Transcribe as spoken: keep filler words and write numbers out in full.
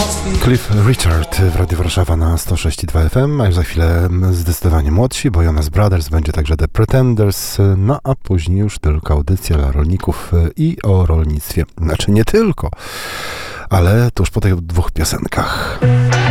Cliff Richard w Radiu Warszawa na sto sześć i dwa F M, a już za chwilę zdecydowanie młodsi, bo Jonas Brothers, będzie także The Pretenders, no a później już tylko audycja dla rolników i o rolnictwie. Znaczy nie tylko, ale tuż po tych dwóch piosenkach.